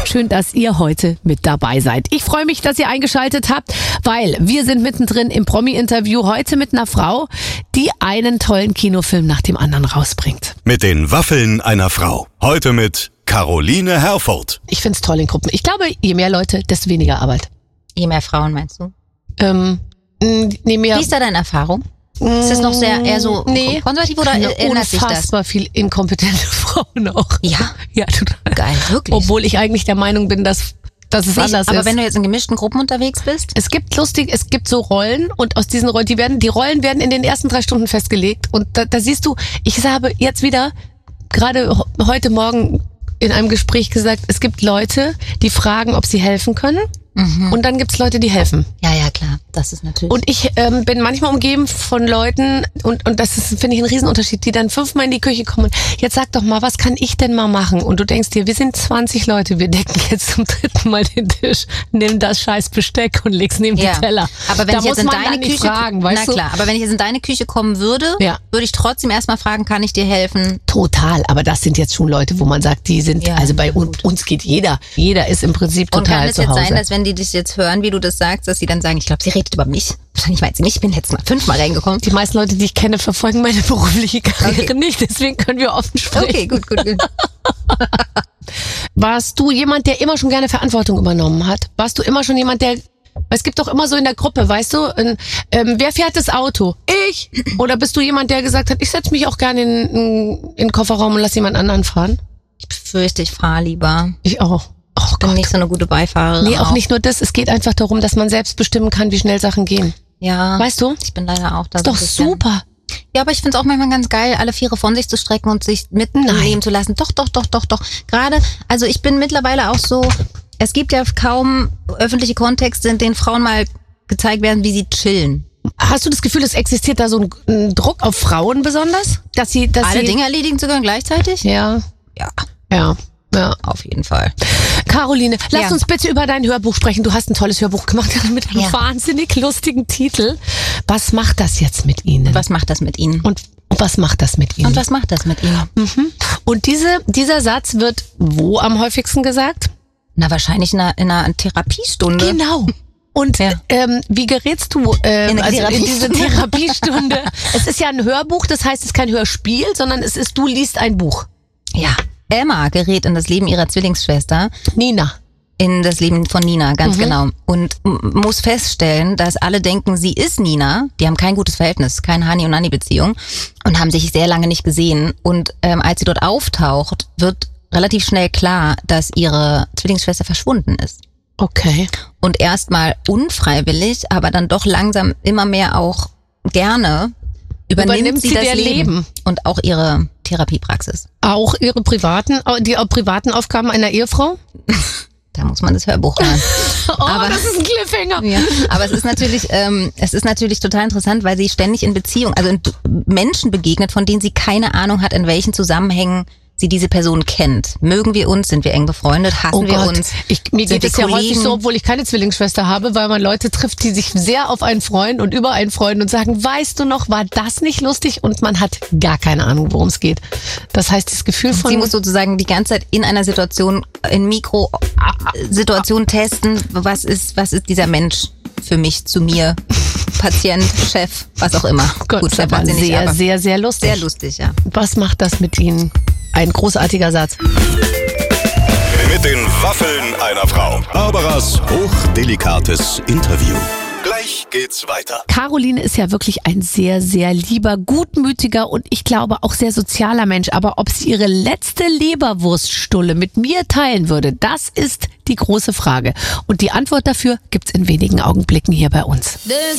Schön, dass ihr heute mit dabei seid. Ich freue mich, dass ihr eingeschaltet habt, weil wir sind mittendrin im Promi-Interview heute mit einer Frau, die einen tollen Kinofilm nach dem anderen rausbringt. Mit den Waffeln einer Frau. Heute mit Caroline Herfurth. Ich find's toll in Gruppen. Ich glaube, je mehr Leute, desto weniger Arbeit. Je mehr Frauen, meinst du? Wie ist da deine Erfahrung? Ist das noch eher so konservativ oder ändert sich das? Unfassbar viel inkompetente Frauen auch. Ja? Ja, total. Geil, wirklich. Obwohl ich eigentlich der Meinung bin, dass es anders ist. Aber wenn du jetzt in gemischten Gruppen unterwegs bist? Es gibt so Rollen und aus diesen Rollen, die Rollen werden in den ersten 3 Stunden festgelegt und da siehst du, ich habe jetzt wieder gerade heute Morgen in einem Gespräch gesagt, es gibt Leute, die fragen, ob sie helfen können. Und dann gibt's Leute, die helfen. Ja, klar. Das ist natürlich. Und ich bin manchmal umgeben von Leuten, und das ist, finde ich, ein Riesenunterschied, die dann 5-mal in die Küche kommen und jetzt sag doch mal, was kann ich denn mal machen? Und du denkst dir, wir sind 20 Leute, wir decken jetzt zum 3. Mal den Tisch, nimm das scheiß Besteck und leg's neben die Teller. Aber wenn da ich jetzt muss in man deine Küche fragen, weißt du? aber wenn ich jetzt in deine Küche kommen würde, würde ich trotzdem erstmal fragen, kann ich dir helfen? Total, aber das sind jetzt schon Leute, wo man sagt, die sind, also bei uns geht jeder. Jeder ist im Prinzip total zu Hause. Und kann es jetzt sein, dass wenn die dich jetzt hören, wie du das sagst, dass sie dann sagen, ich glaube, sie redet über mich. Wahrscheinlich meint sie nicht, ich bin jetzt mal 5-mal reingekommen. Die meisten Leute, die ich kenne, verfolgen meine berufliche Karriere nicht, deswegen können wir offen sprechen. Okay, gut. Warst du jemand, der immer schon gerne Verantwortung übernommen hat? Warst du immer schon jemand, es gibt doch immer so in der Gruppe, weißt du, wer fährt das Auto? Ich? Oder bist du jemand, der gesagt hat, ich setze mich auch gerne in den Kofferraum und lass jemand anderen fahren? Ich befürchte, ich fahre lieber. Ich auch. Ich bin nicht so eine gute Beifahrerin. Nee, auch nicht nur das. Es geht einfach darum, dass man selbst bestimmen kann, wie schnell Sachen gehen. Ja. Weißt du? Ich bin leider auch da. Ist doch super. Ja, aber ich finde es auch manchmal ganz geil, alle Viere von sich zu strecken und sich mitnehmen zu lassen. Doch. Gerade, also ich bin mittlerweile auch so, es gibt ja kaum öffentliche Kontexte, in denen Frauen mal gezeigt werden, wie sie chillen. Hast du das Gefühl, es existiert da so ein Druck auf Frauen besonders? Dass sie alle Dinge erledigen zu können gleichzeitig? Ja. Ja, auf jeden Fall. Caroline, lass uns bitte über dein Hörbuch sprechen. Du hast ein tolles Hörbuch gemacht mit einem wahnsinnig lustigen Titel. Was macht das jetzt mit Ihnen? Und was macht das mit Ihnen? Und was macht das mit Ihnen? Und dieser Satz wird wo am häufigsten gesagt? Na, wahrscheinlich in einer Therapiestunde. Genau. Und wie gerätst du in diese Therapiestunde? Es ist ja ein Hörbuch, das heißt, es ist kein Hörspiel, sondern du liest ein Buch. Ja. Emma gerät in das Leben ihrer Zwillingsschwester. Nina. In das Leben von Nina, ganz genau. Und muss feststellen, dass alle denken, sie ist Nina. Die haben kein gutes Verhältnis, keine Hani- und Nanni-Beziehung und haben sich sehr lange nicht gesehen. Und als sie dort auftaucht, wird relativ schnell klar, dass ihre Zwillingsschwester verschwunden ist. Okay. Und erstmal unfreiwillig, aber dann doch langsam immer mehr auch gerne übernimmt sie das Leben und auch ihre Therapiepraxis. Auch ihre privaten Aufgaben einer Ehefrau? Da muss man das Hörbuch hören. Aber das ist ein Cliffhanger. Ja, aber es ist natürlich total interessant, weil sie ständig in Beziehung, also in Menschen begegnet, von denen sie keine Ahnung hat, in welchen Zusammenhängen sie diese Person kennt. Mögen wir uns? Sind wir eng befreundet? Hassen wir uns? Mir geht es ja häufig so, obwohl ich keine Zwillingsschwester habe, weil man Leute trifft, die sich sehr auf einen freuen und über einen freuen und sagen, weißt du noch, war das nicht lustig? Und man hat gar keine Ahnung, worum es geht. Das heißt, das Gefühl von... Sie muss sozusagen die ganze Zeit in einer Situation, in Mikrosituation testen, was ist dieser Mensch für mich, zu mir, Patient, Chef, was auch immer. Gott, gut, Chef hat sie nicht, aber sehr, sehr lustig. Sehr lustig, ja. Was macht das mit Ihnen? Ein großartiger Satz. Mit den Waffeln einer Frau. Barbaras hochdelikates Interview. Gleich geht's weiter. Caroline ist ja wirklich ein sehr, sehr lieber, gutmütiger und ich glaube auch sehr sozialer Mensch. Aber ob sie ihre letzte Leberwurststulle mit mir teilen würde, das ist die große Frage. Und die Antwort dafür gibt's in wenigen Augenblicken hier bei uns.